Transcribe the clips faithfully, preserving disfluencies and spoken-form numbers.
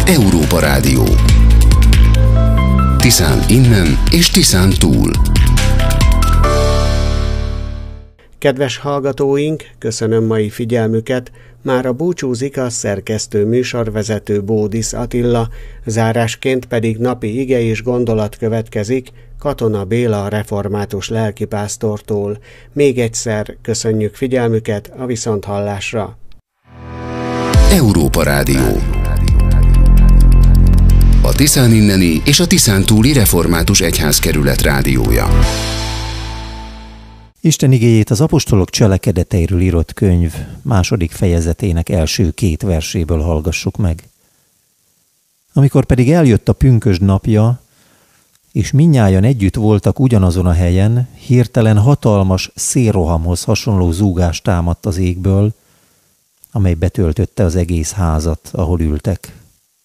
Európa Rádió. Tiszán innen és Tiszán túl. Kedves hallgatóink, köszönöm mai figyelmüket. Mára búcsúzik a szerkesztő műsorvezető Bódisz Attila, zárásként pedig napi ige és gondolat következik Katona Béla református lelkipásztortól. Még egyszer köszönjük figyelmüket, a viszonthallásra. Európa Rádió. A Tiszán inneni és a Tiszán túli református egyházkerület rádiója. Isten igéjét az apostolok cselekedeteiről írott könyv második fejezetének első két verséből hallgassuk meg. Amikor pedig eljött a pünkösd napja, és mindnyájan együtt voltak ugyanazon a helyen, hirtelen hatalmas szélrohamhoz hasonló zúgás támadt az égből, amely betöltötte az egész házat, ahol ültek.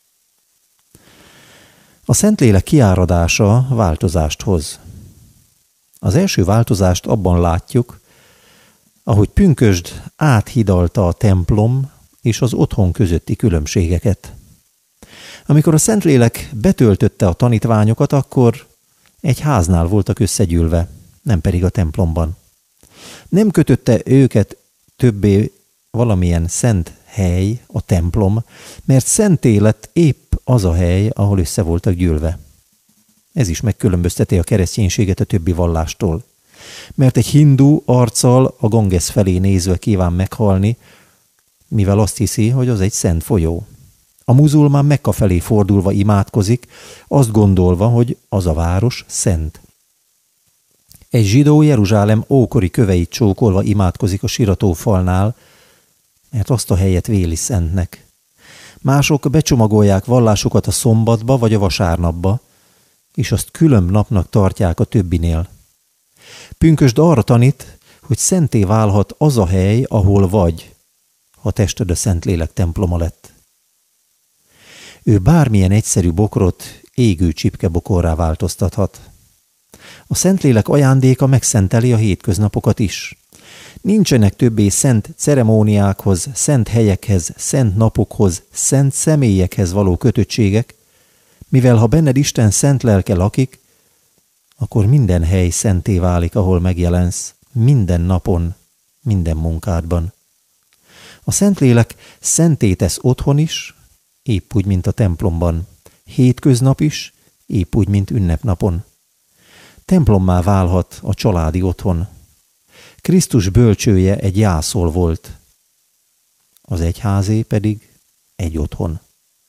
A Szentlélek kiáradása változást hoz. Az első változást abban látjuk, ahogy pünkösd áthidalta a templom és az otthon közötti különbségeket. Amikor a Szentlélek betöltötte a tanítványokat, akkor egy háznál voltak összegyűlve, nem pedig a templomban. Nem kötötte őket többé valamilyen szent hely, a templom, mert szenté lett épp az a hely, ahol össze voltak gyűlve. Ez is megkülönbözteti a kereszténységet a többi vallástól. Mert egy hindu arccal a Ganges felé nézve kíván meghalni, mivel azt hiszi, hogy az egy szent folyó. A muzulmán Mekka felé fordulva imádkozik, azt gondolva, hogy az a város szent. Egy zsidó Jeruzsálem ókori köveit csókolva imádkozik a siratófalnál, mert azt a helyet véli szentnek. Mások becsomagolják vallásukat a szombatba vagy a vasárnapba, és azt külön napnak tartják a többinél. Pünkösd arra tanít, hogy szenté válhat az a hely, ahol vagy, ha tested a Szentlélek temploma lett. Ő bármilyen egyszerű bokrot égő csipkebokorrá változtathat. A Szentlélek ajándéka megszenteli a hétköznapokat is. Nincsenek többé szent ceremóniákhoz, szent helyekhez, szent napokhoz, szent személyekhez való kötöttségek, mivel ha benned Isten szent lelke lakik, akkor minden hely szenté válik, ahol megjelensz, minden napon, minden munkádban. A Szentlélek szenté tesz otthon is, épp úgy, mint a templomban, hétköznap is, épp úgy, mint ünnepnapon. Templommá válhat a családi otthon. Krisztus bölcsője egy jászol volt, az egyházé pedig egy otthon.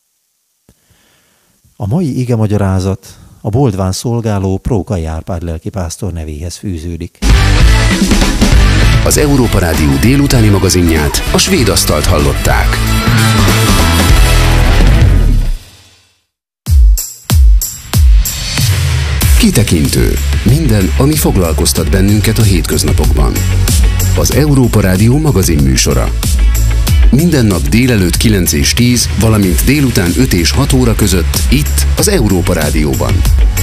A mai igemagyarázat a Boldván szolgáló Prókai Árpád lelkipásztor nevéhez fűződik. Az Európa Rádió délutáni magazinját, a Svéd asztalt hallották. Kitekintő. Minden, ami foglalkoztat bennünket a hétköznapokban. Az Európa Rádió magazin műsora. Minden nap délelőtt kilenc és tíz, valamint délután öt és hat óra között itt az Európa Rádióban.